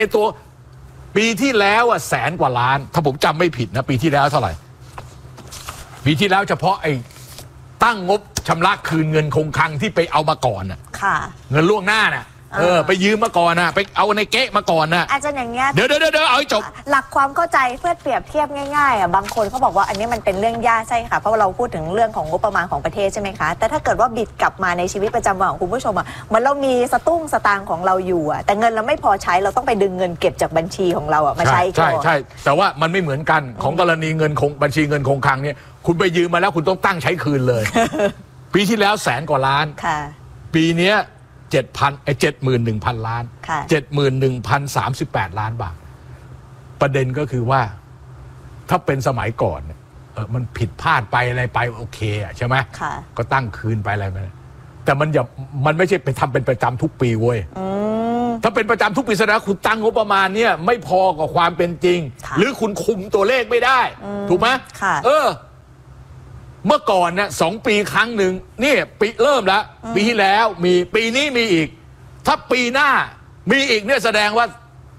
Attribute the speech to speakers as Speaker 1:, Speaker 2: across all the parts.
Speaker 1: ตัวปีที่แล้วอ่ะ100,000 กว่าล้านถ้าผมจำไม่ผิดนะปีที่แล้วเท่าไหร่ปีที่แล้วเฉพาะไอ้ตั้งงบชำระคืนเงินคงคลังที่ไปเอามาก่อนน่ะเงินล่วงหน้าน่ะไปยืมมาก่อนนะไปเอาในเก๊ะมาก่อนนะ
Speaker 2: อาจารย์อย่างเงี้ย
Speaker 1: เดี๋ยวเอาให้จบ
Speaker 2: หลักความเข้าใจเพื่อเปรียบเทียบง่ายๆอ่ะบางคนเขาบอกว่าอันนี้มันเป็นเรื่องยากใช่ค่ะเพราะเราพูดถึงเรื่องของงบประมาณของประเทศใช่ไหมคะแต่ถ้าเกิดว่าบิดกลับมาในชีวิตประจำวันของคุณผู้ชมอ่ะเหมือนเรามีสตุ้งสตางค์ของเราอยู่อ่ะแต่เงินเราไม่พอใช้เราต้องไปดึงเงินเก็บจากบัญชีของเราอ่ะมาใช้
Speaker 1: ใช่แต่ว่ามันไม่เหมือนกันของกรณีเงินคงบัญชีเงินคงคลังเนี่ยคุณไปยืมมาแล้วคุณต้องตั้งใช้คืนเลย ปีที่แล้ว100,000 กว่าล้านปีนี้71,000 ล้าน 71,038 ล้านบาทประเด็นก็คือว่าถ้าเป็นสมัยก่อนมันผิดพลาดไปอะไรไปโอเคใช่ไหมก็ตั้งคืนไปอะไรไปแต่มันไม่ใช่ไปทำเป็นประจำทุกปีเว้ยถ้าเป็นประจำทุกปีแสดงคุณตั้งงบประมาณเนี่ยไม่พอกับความเป็นจริงหรือคุณคุมตัวเลขไม่ได้ถูกไหมเมื่อก่อนเนี่ย2 ปีครั้งหนึ่งนี่ปีเริ่มแล้วปีที่แล้วมีปีนี้มีอีกถ้าปีหน้ามีอีกเนี่ยแสดงว่า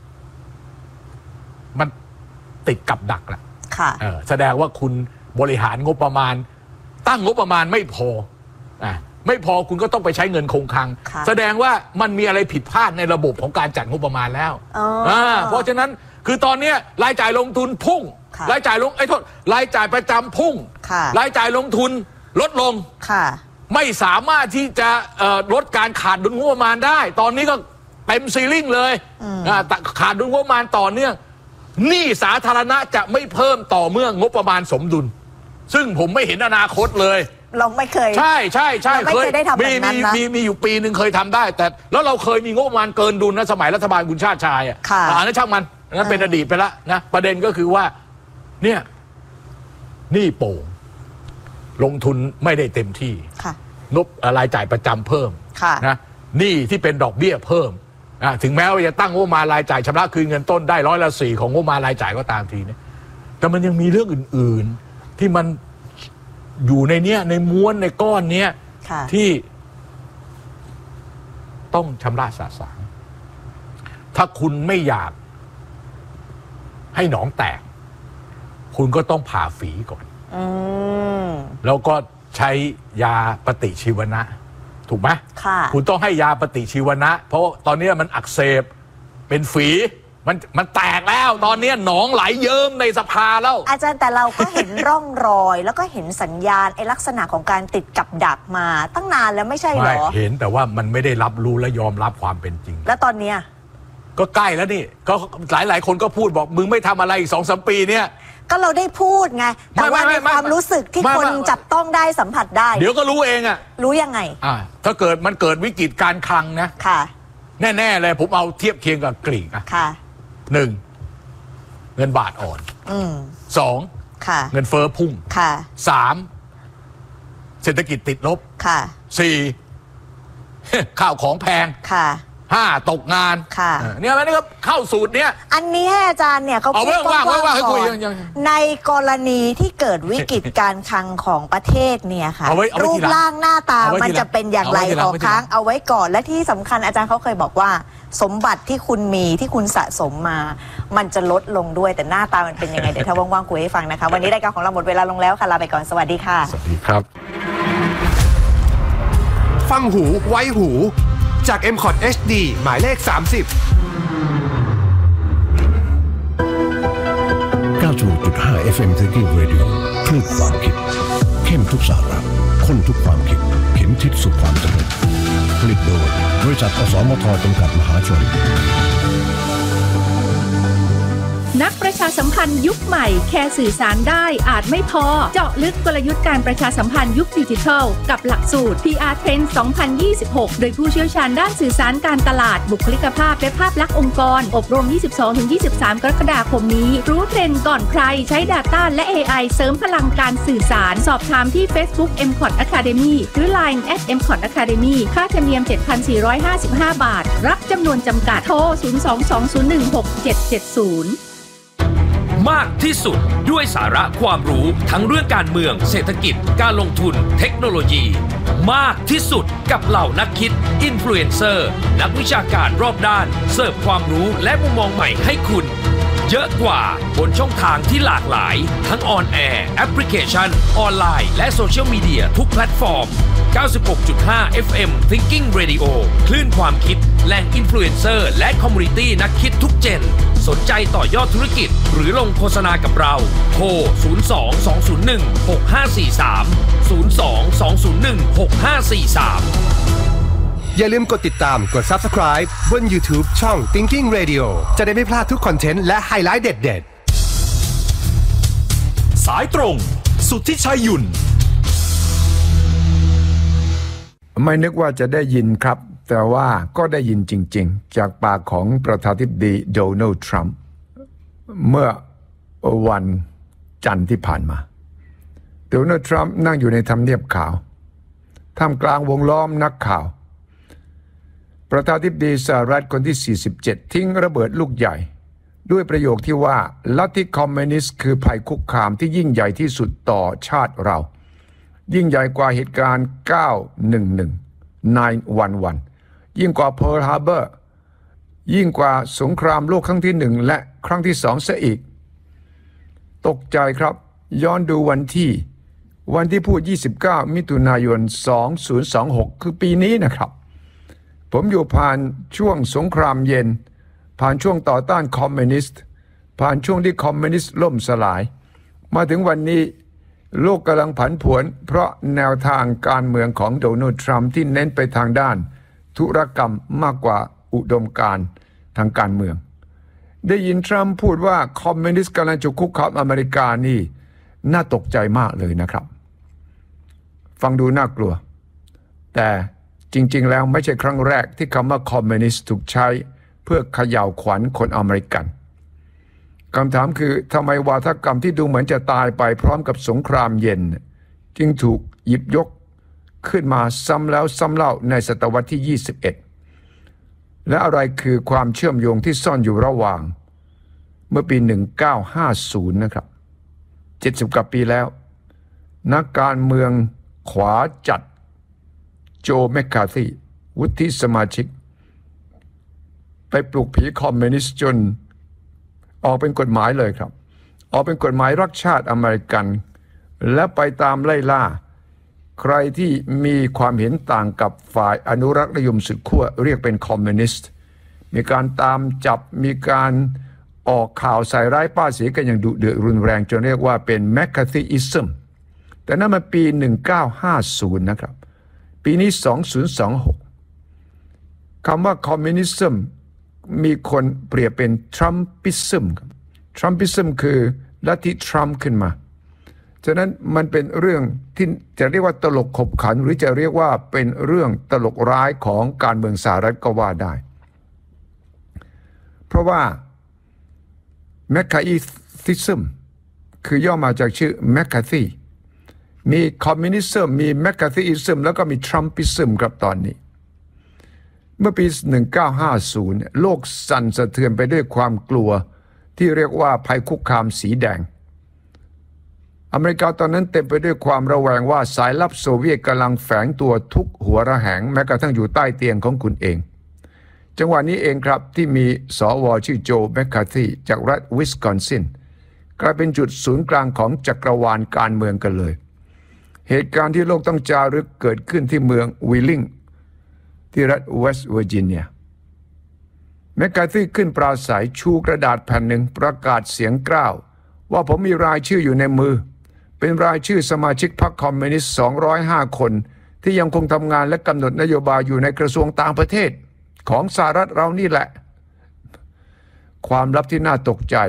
Speaker 1: มันติดกับดักแหละแสดงว่าคุณบริหารงบประมาณตั้งงบประมาณไม่พอไม่พอคุณก็ต้องไปใช้เงินคงคลังแสดงว่ามันมีอะไรผิดพลาดในระบบของการจัดงบประมาณแล้วเพราะฉะนั้นคือตอนนี้รายจ่ายลงทุนพุ่งรายจ่ายรายจ่ายประจำพุ่งรายจ่ายลงทุนลดลงไม่สามารถที่จะลดการขาดดุลงบประมาณได้ตอนนี้ก็เต็มซีลิ่งเลยขาดดุลงบประมาณต่อเนื่องหนี้สาธารณะจะไม่เพิ่มต่อเมื่องบประมาณสมดุลซึ่งผมไม่เห็นอนาคตเลย
Speaker 2: เราไม่เคย
Speaker 1: ใช่เคยได้ทำแบบนั้นนะมีอยู่ปีหนึ่งเคยทำได้แต่แล้วเราเคยมีงบประมาณเกินดุลนะสมัยรัฐบาลคุณชาติชายอันนั้นช่างมันนั้นเป็นอดีตไปแล้วนะประเด็นก็คือว่าเนี่ยหนี้โป่งลงทุนไม่ได้เต็มที่งบรายจ่ายประจำเพิ่มนะหนี้ที่เป็นดอกเบี้ยเพิ่มถึงแม้ว่าจะตั้งงบประมาณรายจ่ายชำระคืนเงินต้นได้4%ของงบประมาณรายจ่ายก็ตามทีเนี่ยแต่มันยังมีเรื่องอื่นๆที่มันอยู่ในเนี้ยในม้วนในก้อนเนี้ยที่ต้องชำระสะสางถ้าคุณไม่อยากให้หนองแตกคุณก็ต้องผ่าฝีก่อนแล้วก็ใช้ยาปฏิชีวนะถูกไหมคุณต้องให้ยาปฏิชีวนะเพราะตอนนี้มันอักเสบเป็นฝีมันแตกแล้วตอนนี้หนองไหลเยิ้มในสภาแล้ว
Speaker 2: อาจารย์แต่เราก็เห็นร่องรอยแล้วก็เห็นสัญญาณลักษณะของการติดกับดักมาตั้งนานแล้วไม่ใช่หรอ
Speaker 1: เห็นแต่ว่ามันไม่ได้รับรู้และยอมรับความเป็นจริง
Speaker 2: แล้วตอนเนี้ย
Speaker 1: ก็ใกล้แล้วนี่ก็หลายคนก็พูดบอกมึงไม่ทำอะไรอีก2-3 ปีเนี่ย
Speaker 2: ก็เราได้พูดไงแต่ว่าในความรู้สึกที่คนจับต้องได้สัมผัสได้
Speaker 1: เดี๋ยวก็รู้เองอะ
Speaker 2: รู้ยังไง
Speaker 1: ถ้าเกิดมันเกิดวิกฤตการคลังนะแน่ๆเลยผมเอาเทียบเคียงกับกรีก1เงินบาทอ่อน2เงินเฟ้อพุ่ง3เศรษฐกิจติดลบ4ข้าวของแพง5ตกงานเนี่ยมันนี่ก็เข้าสูตรเนี้ย
Speaker 2: อันนี้ให้อาจารย์เนี่ยเขาพูดว่าในกรณีที่เกิดวิกฤตการคลังของประเทศเนี่ยค่ะรูปร่างหน้าตามันจะเป็นอย่างไรขอค้างเอาไว้ก่อนและที่สำคัญอาจารย์เขาเคยบอกว่าสมบัติที่คุณมีที่คุณสะสมมามันจะลดลงด้วยแต่หน้าตามันเป็นยังไงเดี๋ยวถ้าว่างๆคุยให้ฟังนะคะวันนี้รายการของเราหมดเวลาลงแล้วค่ะลาไปก่อนสวัสดีค่ะ
Speaker 1: สวัสดีครับ
Speaker 3: ฟังหูไว้หูจาก MCOT HD หมายเลข 30
Speaker 4: 96.5 FM Thinking Radio คลื่นความคิดเข้มทุกสาระข้นทุกความคิดเข็มทิศสู่ความสำเร็จผลิตโดยบริษัทอสมทจำกัดมหาชน
Speaker 5: นักประชาสัมพันธ์ยุคใหม่แค่สื่อสารได้อาจไม่พอเจาะลึกกลยุทธ์การประชาสัมพันธ์ยุคดิจิทัลกับหลักสูตร PR Trend 2026 โดยผู้เชี่ยวชาญด้านสื่อสารการตลาดบุคลิกภาพและภาพลักษณ์องค์กรอบรม 22-23 กรกฎาคมนี้รู้เทรนด์ก่อนใครใช้ Data และ AI เสริมพลังการสื่อสารสอบถามที่ Facebook MCOT Academy หรือ Line @MCOT Academy ค่าธรรมเนียม 7,455 บาทรับจำนวนจำกัดโทร 022016770
Speaker 6: มากที่สุดด้วยสาระความรู้ทั้งเรื่องการเมืองเศรษฐกิจการลงทุนเทคโนโลยีมากที่สุดกับเหล่านักคิดอินฟลูเอนเซอร์นักวิชาการรอบด้านเสิร์ฟความรู้และมุมมองใหม่ให้คุณเยอะกว่าบนช่องทางที่หลากหลายทั้งออนแอร์แอปพลิเคชันออนไลน์และโซเชียลมีเดียทุกแพลตฟอร์ม 96.5 FM Thinking Radio คลื่นความคิดแหล่งอินฟลูเอนเซอร์และคอมมูนิตี้นักคิดทุกเจนสนใจต่อยอดธุรกิจหรือลงโฆษณากับเราโทร 02-201-6543 02-201-6543
Speaker 3: อย่าลืมกดติดตามกด Subscribe บน YouTube ช่อง Thinking Radio จะได้ไม่พลาดทุกคอนเทนต์และไฮไลท์เด็ดๆ
Speaker 7: สายตรงสุทธิชัยหยุ่น
Speaker 8: ไม่นึกว่าจะได้ยินครับแต่ว่าก็ได้ยินจริงๆจากปากของประธานาธิบดีโดนัลด์ทรัมป์เมื่อวันจันทร์ที่ผ่านมาโดนัลด์ทรัมป์นั่งอยู่ในทำเนียบขาวท่ามกลางวงล้อมนักข่าวประธานาธิบดีสหรัฐคนที่47ทิ้งระเบิดลูกใหญ่ด้วยประโยคที่ว่าลัทธิคอมมิวนิสต์คือภัยคุกคามที่ยิ่งใหญ่ที่สุดต่อชาติเรายิ่งใหญ่กว่าเหตุการณ์911 ยิ่งกว่าเพิร์ลฮาร์เบอร์ยิ่งกว่าสงครามโลกครั้งที่1และครั้งที่2ซะอีกตกใจครับย้อนดูวันที่พูด29มิถุนายน2026คือปีนี้นะครับผมอยู่ผ่านช่วงสงครามเย็นผ่านช่วงต่อต้านคอมมิวนิสต์ผ่านช่วงที่คอมมิวนิสต์ล่มสลายมาถึงวันนี้โลกกำลังผันผวนเพราะแนวทางการเมืองของโดนัลด์ทรัมป์ที่เน้นไปทางด้านธุรกรรมมากกว่าอุดมการณ์ทางการเมืองได้ยินทรัมป์พูดว่าคอมมิวนิสต์กำลังจะคุกคามอเมริกานี่น่าตกใจมากเลยนะครับฟังดูน่ากลัวแต่จริงๆแล้วไม่ใช่ครั้งแรกที่คำว่าคอมมิวนิสต์ถูกใช้เพื่อเขย่าขวัญคนอเมริกันคำถามคือทำไมวาทกรรมที่ดูเหมือนจะตายไปพร้อมกับสงครามเย็นจึงถูกหยิบยกขึ้นมาซ้ำแล้วซ้ำเล่าในศตวรรษที่21และอะไรคือความเชื่อมโยงที่ซ่อนอยู่ระหว่างเมื่อปี1950นะครับ70กว่าปีแล้วนักการเมืองขวาจัดโจแมคคาธีวุฒิสมาชิกไปปลุกผีคอมมิวนิสต์จนออกเป็นกฎหมายเลยครับออกเป็นกฎหมายรักชาติอเมริกันและไปตามไล่ล่าใครที่มีความเห็นต่างกับฝ่ายอนุรักษ์นิยมสุดขั้วเรียกเป็นคอมมิวนิสต์มีการตามจับมีการออกข่าวใส่ร้ายป้าสีกันอย่างดุเดือดรุนแรงจนเรียกว่าเป็นแมคคาธีอิซึมแต่นั่นมันปี1950นะครับปีนี้2026คำว่าคอมมิวนิสต์มีคนเปรียบเป็นทรัมปิซึมทรัมปิซึมคือลัทธิทรัมป์ขึ้นมาฉะนั้นมันเป็นเรื่องที่จะเรียกว่าตลกขบขันหรือจะเรียกว่าเป็นเรื่องตลกร้ายของการเมืองสหรัฐก็ว่าได้เพราะว่าแมคคาธีซึมคือย่อมาจากชื่อแมคคาธีมีคอมมิวนิสต์มีแมคคาธีอิซึมแล้วก็มีทรัมปิซึมครับตอนนี้เมื่อปี1950โลกสั่นสะเทือนไปด้วยความกลัวที่เรียกว่าภัยคุกคามสีแดงอเมริกาตอนนั้นเต็มไปด้วยความระแวงว่าสายลับโซเวียตกำลังแฝงตัวทุกหัวระแหงแม้กระทั่งอยู่ใต้เตียงของคุณเองจังหวะนี้เองครับที่มีสว.ชื่อโจแมคคาธีจากรัฐวิสคอนซินกลายเป็นจุดศูนย์กลางของจักรวาลการเมืองกันเลยเหตุการณ์ที่โลกต้องจารึกเกิดขึ้นที่เมืองวิลลิงที่รัฐเวสต์เวอร์จิเนียแมคคาธีขึ้นปราศัยชูกระดาษแผ่นหนึ่งประกาศเสียงกล้าวว่าผมมีรายชื่ออยู่ในมือเป็นรายชื่อสมาชิกพรรคคอมมิวนิสต์205คนที่ยังคงทำงานและกำหนดนโยบายอยู่ในกระทรวงต่างประเทศของสหรัฐเรานี่แหละความลับที่น่าตกใจ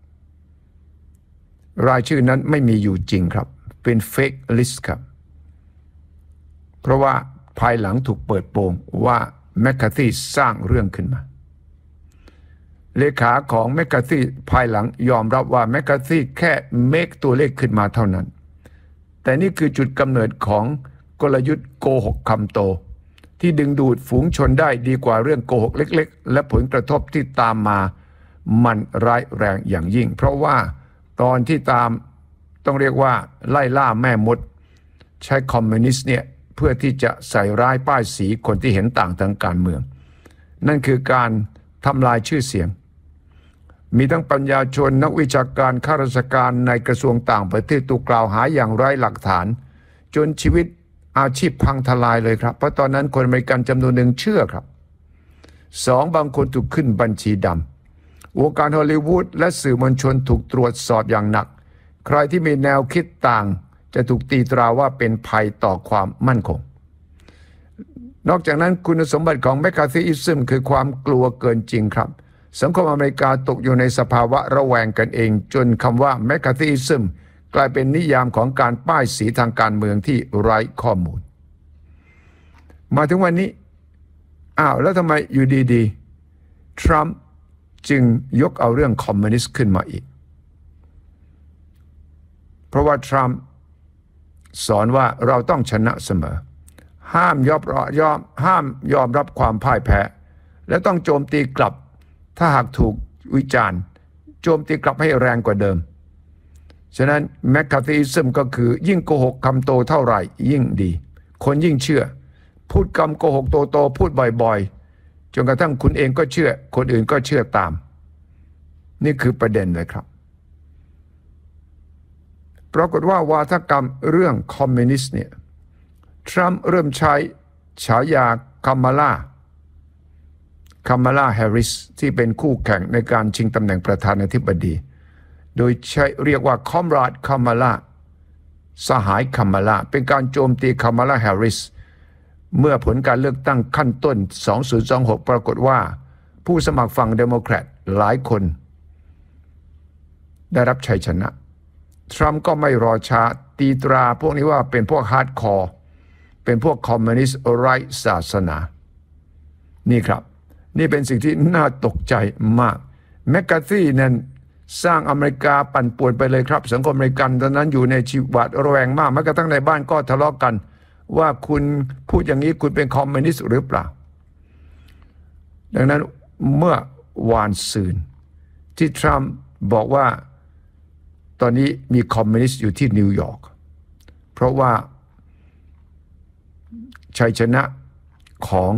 Speaker 8: รายชื่อนั้นไม่มีอยู่จริงครับเป็นเฟกลิสต์ครับเพราะว่าภายหลังถูกเปิดโปงว่าแมคคาธีสร้างเรื่องขึ้นมาเลขาของแมคคาธีภายหลังยอมรับว่าแมคคาธีแค่เมคตัวเลขขึ้นมาเท่านั้นแต่นี่คือจุดกำเนิดของกลยุทธ์โกหกคำโตที่ดึงดูดฝูงชนได้ดีกว่าเรื่องโกหกเล็กๆและผลกระทบที่ตามมามันร้ายแรงอย่างยิ่งเพราะว่าตอนที่ตามต้องเรียกว่าไล่ล่าแม่มดใช้คอมมิวนิสต์เนี่ยเพื่อที่จะใส่ร้ายป้ายสีคนที่เห็นต่างทางการเมืองนั่นคือการทำลายชื่อเสียงมีทั้งปัญญาชนนักวิชาการข้าราชการในกระทรวงต่างประเทศถูกกล่าวหาอย่างไร้หลักฐานจนชีวิตอาชีพพังทลายเลยครับเพราะตอนนั้นคนอเมริกันจำนวนหนึ่งเชื่อครับบางคนถูกขึ้นบัญชีดำวงการฮอลลีวูดและสื่อมวลชนถูกตรวจสอบอย่างหนักใครที่มีแนวคิดต่างจะถูกตีตราว่าเป็นภัยต่อความมั่นคงนอกจากนั้นคุณสมบัติของแมคคาร์ธีอิซึมคือความกลัวเกินจริงครับสังคมอเมริกาตกอยู่ในสภาวะระแวงกันเองจนคำว่าแมคคาร์ธีอิซึมกลายเป็นนิยามของการป้ายสีทางการเมืองที่ไร้ข้อมูลมาถึงวันนี้แล้วทำไมอยู่ดีๆทรัมป์จึงยกเอาเรื่องคอมมิวนิสต์ขึ้นมาอีกเพราะว่าทรัมป์สอนว่าเราต้องชนะเสมอห้ามยอมรับความพ่ายแพ้และต้องโจมตีกลับถ้าหากถูกวิจารณ์โจมตีกลับให้แรงกว่าเดิมฉะนั้นแมคคาร์ธีอิซึมก็คือยิ่งโกหกคำโตเท่าไหร่ยิ่งดีคนยิ่งเชื่อพูดคำโกหกโตๆพูดบ่อยๆจนกระทั่งคุณเองก็เชื่อคนอื่นก็เชื่อตามนี่คือประเด็นเลยครับปรากฏว่าวาทกรรมเรื่องคอมมิวนิสต์เนี่ยทรัมป์เริ่มใช้ฉายาคามาลาแฮร์ริสที่เป็นคู่แข่งในการชิงตำแหน่งประธานาธิบดีโดยใช้เรียกว่าคอมราดคามาลาสหายคามาลาเป็นการโจมตีคามาลาแฮร์ริสเมื่อผลการเลือกตั้งขั้นต้น2026ปรากฏว่าผู้สมัครฝั่งเดโมแครตหลายคนได้รับชัยชนะทรัมป์ก็ไม่รอช้าตีตราพวกนี้ว่าเป็นพวกฮาร์ดคอร์เป็นพวกคอมมิวนิสต์ไร้ศาสนานี่ครับนี่เป็นสิ่งที่น่าตกใจมากแมคคาร์ธีนั้นสร้างอเมริกาปั่นป่วนไปเลยครับสังคมอเมริกันตอนนั้นอยู่ในชีวิตระแวงมากแม้กระทั่งในบ้านก็ทะเลาะกันว่าคุณพูดอย่างนี้คุณเป็นคอมมิวนิสต์หรือเปล่าดังนั้นเมื่อวานซืนที่ทรัมป์บอกว่าตอนนี้มีคอมมิวนิสต์อยู่ที่นิวยอร์กเพราะว่าชัยชนะของ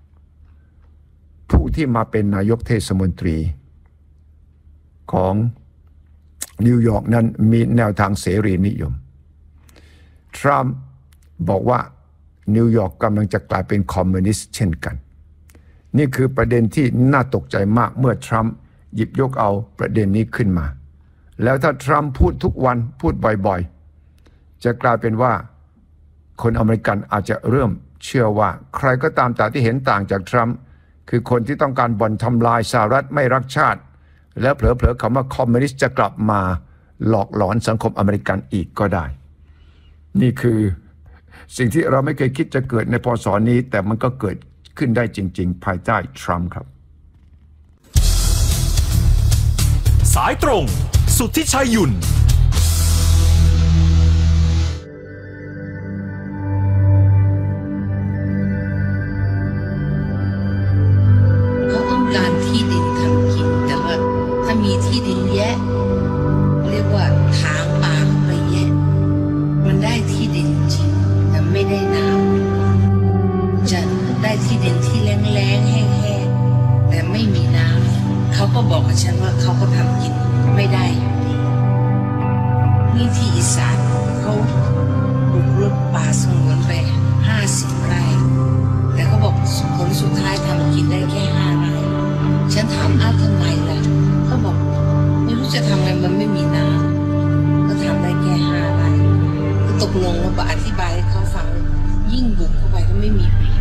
Speaker 8: ผู้ที่มาเป็นนายกเทศมนตรีของนิวยอร์กนั้นมีแนวทางเสรีนิยมทรัมป์บอกว่านิวยอร์กกำลังจะกลายเป็นคอมมิวนิสต์เช่นกันนี่คือประเด็นที่น่าตกใจมากเมื่อทรัมป์หยิบยกเอาประเด็นนี้ขึ้นมาแล้วถ้าทรัมป์พูดทุกวันพูดบ่อยๆจะกลายเป็นว่าคนอเมริกันอาจจะเริ่มเชื่อว่าใครก็ตามแต่ที่เห็นต่างจากทรัมป์คือคนที่ต้องการบ่อนทำลายสหรัฐไม่รักชาติและเผลอๆคำว่าคอมมิวนิสต์จะกลับมาหลอกหลอนสังคมอเมริกันอีกก็ได้นี่คือสิ่งที่เราไม่เคยคิดจะเกิดในพ.ศ.นี้แต่มันก็เกิดขึ้นได้จริงๆภายใต้ทรัมป์ครับ
Speaker 7: สายตรงสุทธิชัยหยุ่น
Speaker 9: เขาต้องการที่ดินทำกินแต่ว่าถ้ามีที่ดินแยะเรียกว่าถางป่าไปแยะมันได้ที่ดินจริงแต่ไม่ได้น้ำจะได้ที่ดินที่แล้งๆแห้งๆแต่ไม่มีน้ำเขาก็บอกกับฉันว่าเขาก็ทำกินไม่ได้อยู่ดีนี่ที่อีสานเขาบุกรุกป่าสงวนไป50 ไร่แต่เขาบอกผลสุดท้ายทำกินได้แค่5 ไร่ฉันถามทำไมล่ะเขาบอกไม่รู้จะทำไงมันไม่มีน้ำก็ทำได้แค่5 ไร่ก็ตกลงแล้วก็อธิบายให้เขาฟังยิ่งบุกเข้าไปก็ไม่มี